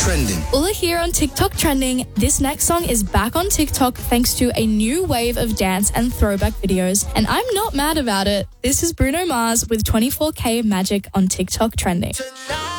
Trending. Ula here on TikTok Trending. This next song is back on TikTok thanks to a new wave of dance and throwback videos, and I'm not mad about it. This is Bruno Mars with 24K Magic on TikTok Trending.